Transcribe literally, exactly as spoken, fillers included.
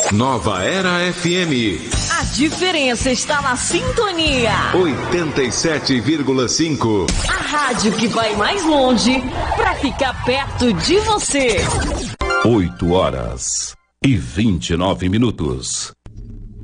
Nova Era F M. A diferença está na sintonia. oitenta e sete vírgula cinco. A rádio que vai mais longe para ficar perto de você. oito horas e vinte e nove minutos.